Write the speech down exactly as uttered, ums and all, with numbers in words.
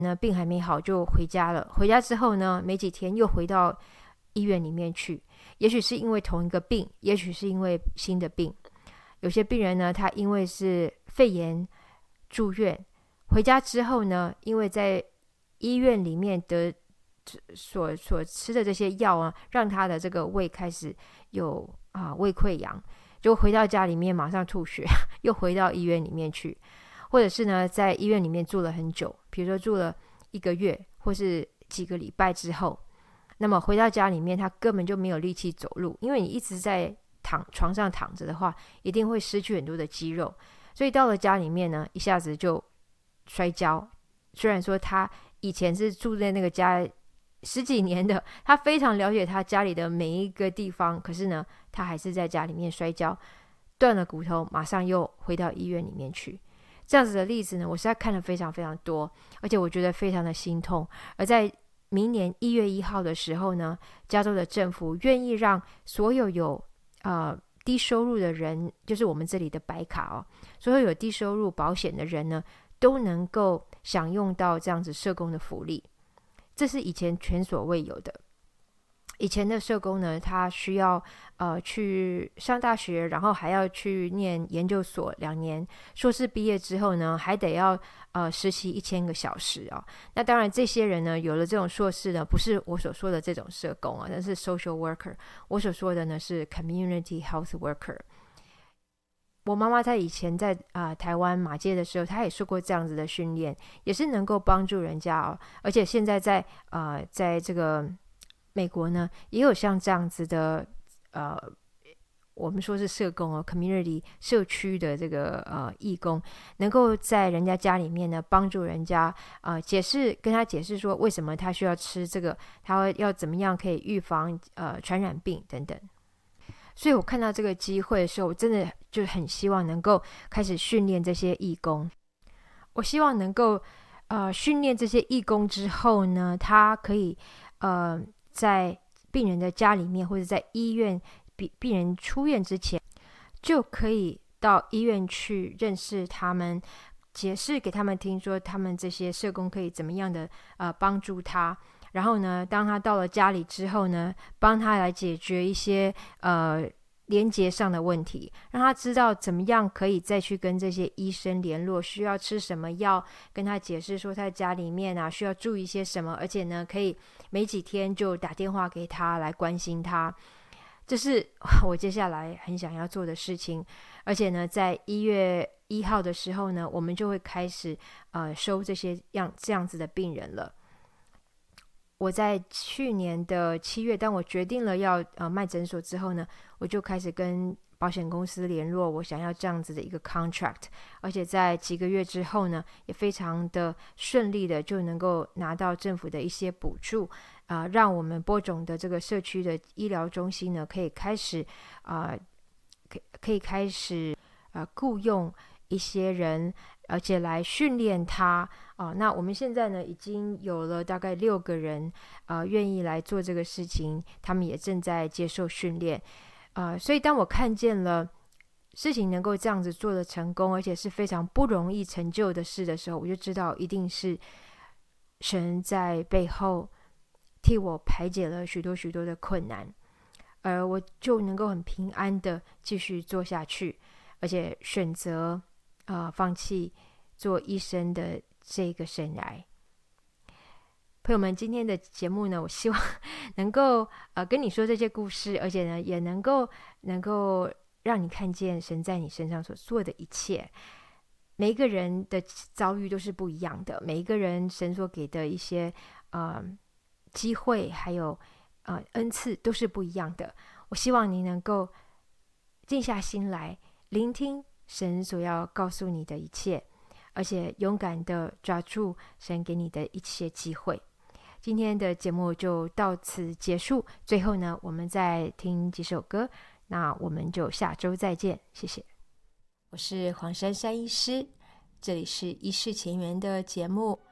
呢病还没好就回家了，回家之后呢没几天又回到医院里面去，也许是因为同一个病，也许是因为新的病。有些病人呢他因为是肺炎住院，回家之后呢因为在医院里面的所所吃的这些药啊，让他的这个胃开始有啊胃溃疡，就回到家里面马上吐血，又回到医院里面去。或者是呢在医院里面住了很久，比如说住了一个月或是几个礼拜之后，那么回到家里面他根本就没有力气走路，因为你一直在躺床上躺着的话一定会失去很多的肌肉，所以到了家里面呢一下子就摔跤。虽然说他以前是住在那个家十几年的，他非常了解他家里的每一个地方，可是呢他还是在家里面摔跤，断了骨头马上又回到医院里面去。这样子的例子呢我实在看了非常非常多，而且我觉得非常的心痛。而在明年一月一号的时候呢，加州的政府愿意让所有有呃低收入的人，就是我们这里的白卡哦，所有有低收入保险的人呢都能够享用到这样子社工的福利，这是以前前所未有的。以前的社工呢他需要呃去上大学，然后还要去念研究所两年，硕士毕业之后呢还得要呃实习一千个小时啊、哦。那当然这些人呢有了这种硕士呢不是我所说的这种社工啊，那是 social worker， 我所说的呢是 community health worker。我妈妈在以前在、呃、台湾马街的时候她也受过这样子的训练，也是能够帮助人家哦。而且现在在呃在这个美国呢也有像这样子的呃我们说是社工哦 community 社区的这个呃义工，能够在人家家里面呢帮助人家呃解释跟他解释说为什么他需要吃这个，他要怎么样可以预防呃传染病等等。所以我看到这个机会的时候，我真的就很希望能够开始训练这些义工。我希望能够呃训练这些义工之后呢，他可以呃在病人的家里面或者在医院病人出院之前就可以到医院去认识他们，解释给他们听说他们这些社工可以怎么样的呃帮助他。然后呢当他到了家里之后呢，帮他来解决一些呃连结上的问题，让他知道怎么样可以再去跟这些医生联络，需要吃什么药，跟他解释说他在家里面啊需要注意些什么，而且呢可以每几天就打电话给他来关心他。这是我接下来很想要做的事情。而且呢在一月一号的时候呢，我们就会开始呃收这些样这样子的病人了。我在去年的七月，当我决定了要呃卖诊所之后呢，我就开始跟保险公司联络，我想要这样子的一个 contract。 而且在几个月之后呢，也非常的顺利的就能够拿到政府的一些补助，呃、让我们播种的这个社区的医疗中心呢可以开始呃可可以开始呃雇佣一些人，而且来训练他、呃、那我们现在呢已经有了大概六个人呃愿意来做这个事情，他们也正在接受训练。呃，所以当我看见了事情能够这样子做的成功，而且是非常不容易成就的事的时候，我就知道一定是神在背后替我排解了许多许多的困难，而我就能够很平安的继续做下去，而且选择呃放弃做医生的这个生涯。朋友们，今天的节目呢，我希望能够呃跟你说这些故事，而且呢也能够能够让你看见神在你身上所做的一切。每一个人的遭遇都是不一样的，每一个人神所给的一些呃机会还有呃恩赐都是不一样的。我希望你能够静下心来聆听神所要告诉你的一切，而且勇敢的抓住神给你的一切机会。今天的节目就到此结束，最后呢我们再听几首歌，那我们就下周再见，谢谢。我是黄珊珊医师，这里是医事前缘的节目。